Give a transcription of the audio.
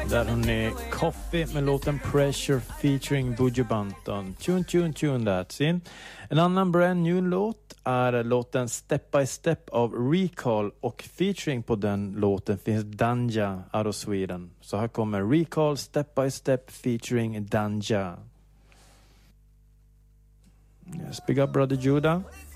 Där har ni Coffee med låten Pressure featuring Buju Banton. Tune, that's in. En annan brand new låt är låten Step by Step av Recall, och featuring på den låten finns Danja out of Sweden. Så här kommer Recall Step by Step featuring Danja. Yes, big up brother Judah.